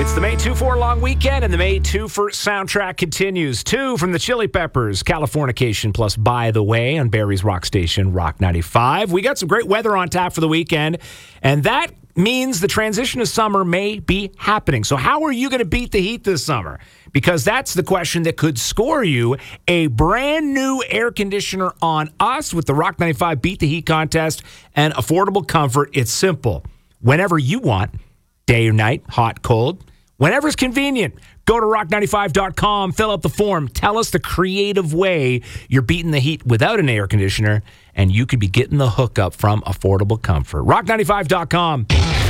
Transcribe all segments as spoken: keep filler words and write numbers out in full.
It's the May two four long weekend, and the May two for soundtrack continues. Two from the Chili Peppers, Californication plus By the Way on Barrie's Rock Station, Rock ninety-five. We got some great weather on tap for the weekend, and that means the transition to summer may be happening. So how are you going to beat the heat this summer? Because that's the question that could score you a brand new air conditioner on us with the Rock ninety-five Beat the Heat contest and affordable comfort. It's simple. Whenever you want, day or night, hot, cold, whenever it's convenient, go to rock ninety-five dot com, fill out the form, tell us the creative way you're beating the heat without an air conditioner, and you could be getting the hookup from Affordable Comfort. rock ninety-five dot com.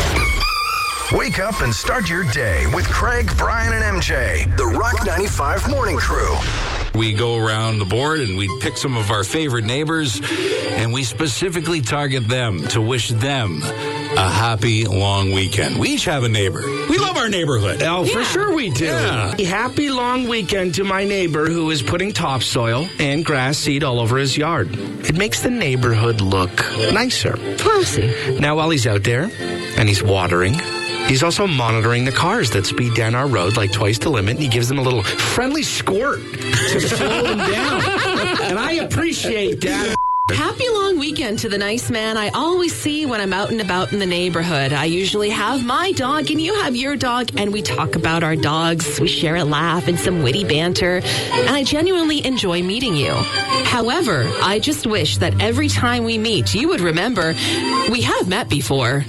Wake up and start your day with Craig, Brian, and M J, the Rock ninety-five Morning Crew. We go around the board and we pick some of our favorite neighbors, and we specifically target them to wish them a happy long weekend. We each have a neighbor. We love our neighborhood. Oh, yeah. for sure we do. Yeah. A happy long weekend to my neighbor who is putting topsoil and grass seed all over his yard. It makes the neighborhood look nicer. Classy. Now, while he's out there and he's watering, he's also monitoring the cars that speed down our road like twice the limit, and he gives them a little friendly squirt to slow them down. And I appreciate that. Happy long weekend to the nice man I always see when I'm out and about in the neighborhood. I usually have my dog and you have your dog, and we talk about our dogs. We share a laugh and some witty banter, and I genuinely enjoy meeting you. However, I just wish that every time we meet, you would remember we have met before.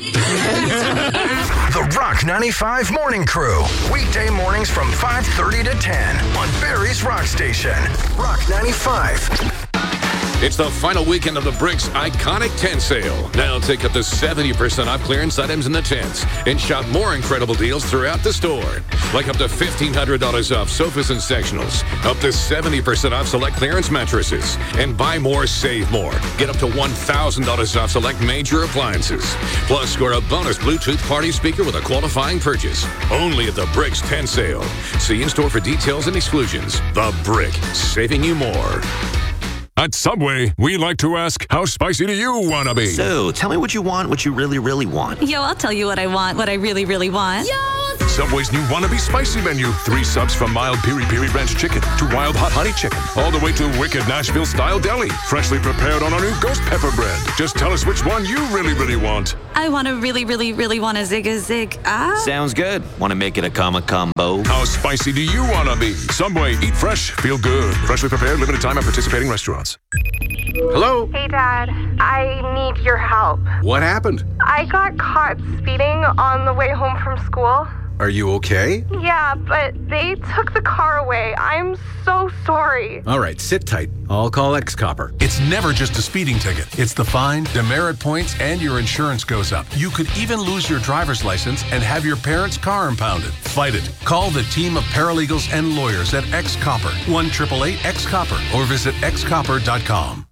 The Rock ninety-five Morning Crew. Weekday mornings from five thirty to ten on Barrie's Rock Station. Rock ninety-five. It's the final weekend of the Bricks Iconic Tent Sale. Now take up to seventy percent off clearance items in the tents and shop more incredible deals throughout the store. Like up to fifteen hundred dollars off sofas and sectionals, up to seventy percent off select clearance mattresses, and buy more, save more. Get up to one thousand dollars off select major appliances. Plus, score a bonus Bluetooth party speaker with a qualifying purchase. Only at the Bricks Tent Sale. See in-store for details and exclusions. The Brick, saving you more. At Subway, we like to ask, how spicy do you want to be? So, tell me what you want, what you really, really want. Yo, I'll tell you what I want, what I really, really want. Yo! Subway's new Wannabe Spicy menu. Three subs from mild piri-piri ranch chicken to wild hot honey chicken, all the way to wicked Nashville-style deli, freshly prepared on our new ghost pepper bread. Just tell us which one you really, really want. I want to really, really, really want a zig a zig. Ah. Sounds good. Want to make it a comma combo? How spicy do you want to be? Subway, eat fresh, feel good. Freshly prepared, limited time at participating restaurants. Hello? Hey, Dad. I need your help. What happened? I got caught speeding on the way home from school. Are you okay? Yeah, but they took the car away. I'm so sorry. All right, sit tight. I'll call X-Copper. It's never just a speeding ticket. It's the fine, demerit points, and your insurance goes up. You could even lose your driver's license and have your parents' car impounded. Fight it. Call the team of paralegals and lawyers at X-Copper. one eight eight eight X Copper or visit x copper dot com.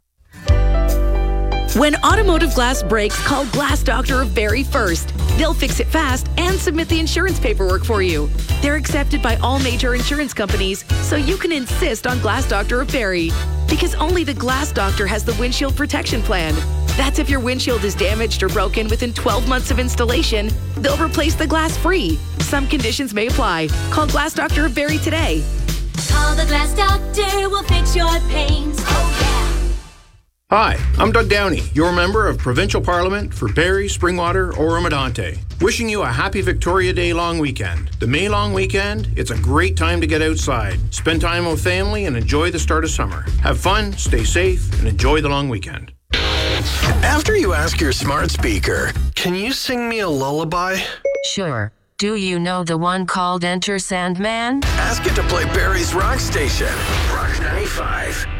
When automotive glass breaks, call Glass Doctor of Barrie first. They'll fix it fast and submit the insurance paperwork for you. They're accepted by all major insurance companies, so you can insist on Glass Doctor of Barrie. Because only the Glass Doctor has the windshield protection plan. That's if your windshield is damaged or broken within twelve months of installation, they'll replace the glass free. Some conditions may apply. Call Glass Doctor of Barrie today. Call the Glass Doctor, we'll fix your pains. Oh, yeah. Hi, I'm Doug Downey, your member of Provincial Parliament for Barrie, Springwater, Oro-Medonte. Wishing you a happy Victoria Day long weekend. The May long weekend, it's a great time to get outside, spend time with family, and enjoy the start of summer. Have fun, stay safe, and enjoy the long weekend. After you ask your smart speaker, can you sing me a lullaby? Sure. Do you know the one called Enter Sandman? Ask it to play Barrie's Rock Station. Rock ninety-five.